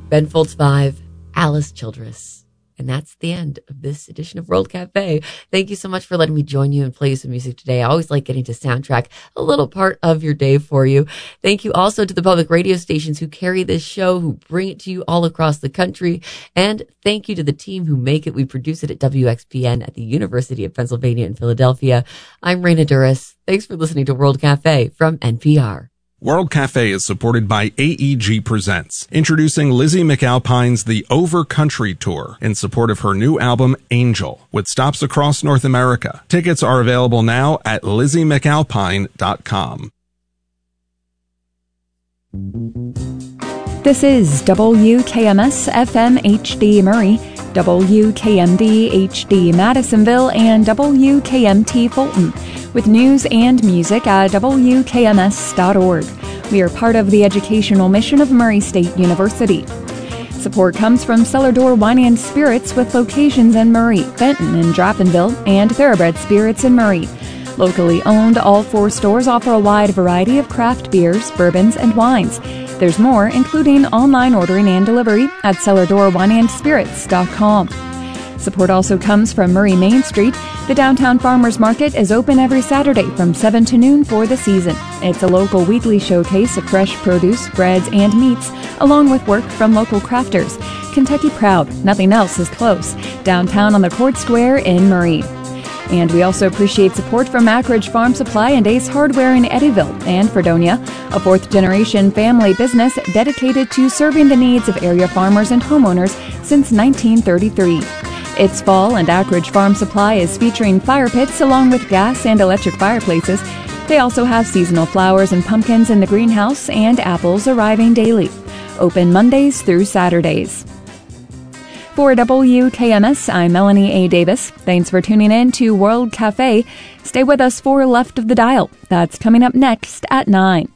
Ben Folds 5, Alice Childress. And that's the end of this edition of World Cafe. Thank you so much for letting me join you and play you some music today. I always like getting to soundtrack a little part of your day for you. Thank you also to the public radio stations who carry this show, who bring it to you all across the country. And thank you to the team who make it. We produce it at WXPN at the University of Pennsylvania in Philadelphia. I'm Raina Duras. Thanks for listening to World Cafe from NPR. World Cafe is supported by AEG Presents, introducing Lizzie McAlpine's The Over Country Tour in support of her new album, Angel, with stops across North America. Tickets are available now at LizzieMcAlpine.com. This is WKMS FM HD Murray, WKMD HD Madisonville, and WKMT Fulton, with news and music at WKMS.org. We are part of the educational mission of Murray State University. Support comes from Cellar Door Wine and Spirits with locations in Murray, Benton, and Drapenville, and Thoroughbred Spirits in Murray. Locally owned, all 4 stores offer a wide variety of craft beers, bourbons, and wines. There's more, including online ordering and delivery at cellardoorwineandspirits.com. Support also comes from Murray Main Street. The Downtown Farmers Market is open every Saturday from 7 to noon for the season. It's a local weekly showcase of fresh produce, breads, and meats, along with work from local crafters. Kentucky proud, nothing else is close. Downtown on the Court Square in Murray. And we also appreciate support from Ackridge Farm Supply and Ace Hardware in Eddyville and Fredonia, a 4th-generation family business dedicated to serving the needs of area farmers and homeowners since 1933. It's fall, and Ackridge Farm Supply is featuring fire pits along with gas and electric fireplaces. They also have seasonal flowers and pumpkins in the greenhouse and apples arriving daily. Open Mondays through Saturdays. For WKMS, I'm Melanie A. Davis. Thanks for tuning in to World Cafe. Stay with us for Left of the Dial. That's coming up next at 9.